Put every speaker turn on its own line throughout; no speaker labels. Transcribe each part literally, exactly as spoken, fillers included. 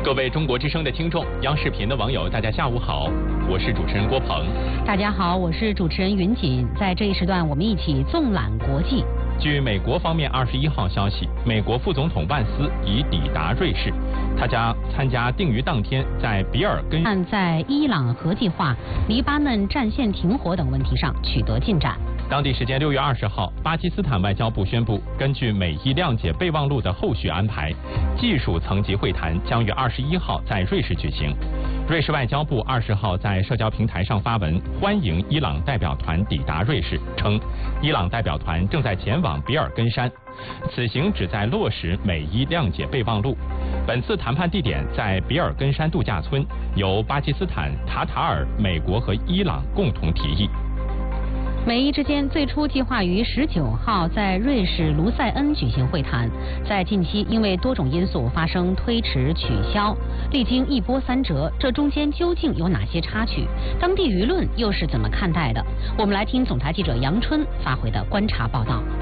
各位中国之声的听众，央视频的网友，大家下午好，我是主持人郭鹏。
大家好，我是主持人云锦。在这一时段，我们一起纵览国际。
据美国方面二十一号消息，美国副总统万斯已抵达瑞士，他将参加定于当天在比尔根
但在伊朗核计划、黎巴嫩战线停火等问题上取得进展。
当地时间六月二十号，巴基斯坦外交部宣布，根据美伊谅解备忘录的后续安排，技术层级会谈将于二十一号在瑞士举行。瑞士外交部二十号在社交平台上发文欢迎伊朗代表团抵达瑞士，称伊朗代表团正在前往比尔根山，此行旨在落实美伊谅解备忘录。本次谈判地点在比尔根山度假村，由巴基斯坦、卡塔尔、美国和伊朗共同提议。
美伊之间最初计划于十九号在瑞士卢塞恩举行会谈，在近期因为多种因素发生推迟取消，历经一波三折，这中间究竟有哪些插曲？当地舆论又是怎么看待的？我们来听总台记者杨春发回的观察报道。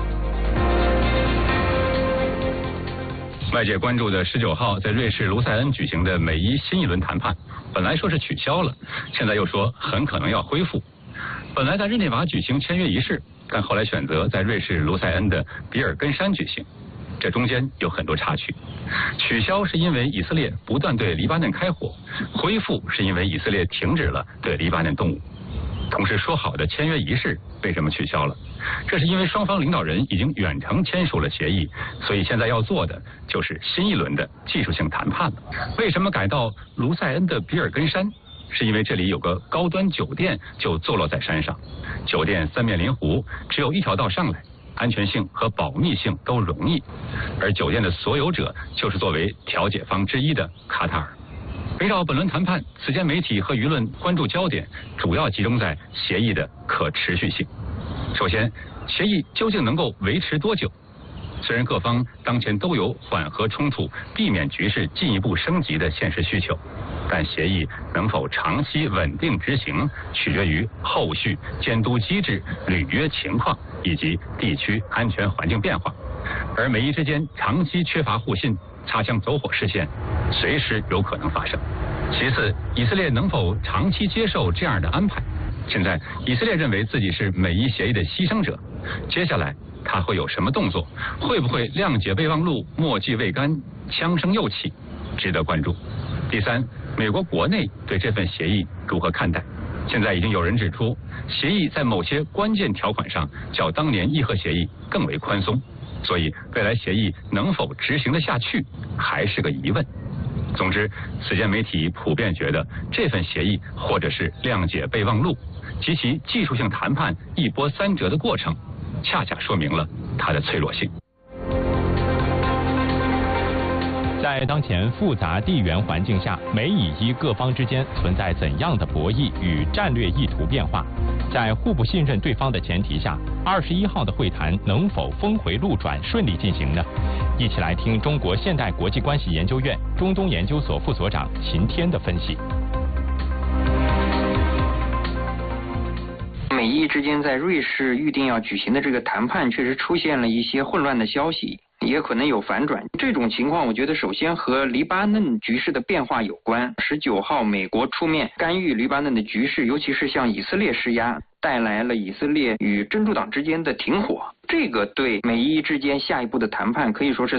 外界关注的十九号在瑞士卢塞恩举行的美伊新一轮谈判，本来说是取消了，现在又说很可能要恢复。本来在日内瓦举行签约仪式，但后来选择在瑞士卢塞恩的比尔根山举行，这中间有很多插曲。取消是因为以色列不断对黎巴嫩开火，恢复是因为以色列停止了对黎巴嫩动武。同时说好的签约仪式为什么取消了？这是因为双方领导人已经远程签署了协议，所以现在要做的就是新一轮的技术性谈判了。为什么改到卢塞恩的比尔根山？是因为这里有个高端酒店就坐落在山上，酒店三面临湖，只有一条道上来，安全性和保密性都容易。而酒店的所有者就是作为调解方之一的卡塔尔。围绕本轮谈判，此前媒体和舆论关注焦点主要集中在协议的可持续性。首先，协议究竟能够维持多久？虽然各方当前都有缓和冲突、避免局势进一步升级的现实需求，但协议能否长期稳定执行，取决于后续监督机制、履约情况以及地区安全环境变化。而美伊之间长期缺乏互信，擦枪走火事件随时有可能发生。其次，以色列能否长期接受这样的安排？现在以色列认为自己是美伊协议的牺牲者，接下来他会有什么动作？会不会谅解备忘录墨迹未干，枪声又起？值得关注。第三，美国国内对这份协议如何看待？现在已经有人指出，协议在某些关键条款上较当年伊核协议更为宽松，所以未来协议能否执行得下去还是个疑问。总之，此前媒体普遍觉得这份协议或者是谅解备忘录及其技术性谈判一波三折的过程，恰恰说明了它的脆弱性。
在当前复杂地缘环境下，美以伊各方之间存在怎样的博弈与战略意图变化？在互不信任对方的前提下，二十一号的会谈能否峰回路转顺利进行呢？一起来听中国现代国际关系研究院中东研究所副所长秦天的分析。
美伊之间在瑞士预定要举行的这个谈判，确实出现了一些混乱的消息，也可能有反转。这种情况，我觉得首先和黎巴嫩局势的变化有关。十九号，美国出面干预黎巴嫩的局势，尤其是向以色列施压，带来了以色列与真主党之间的停火。这个对美伊之间下一步的谈判可以说是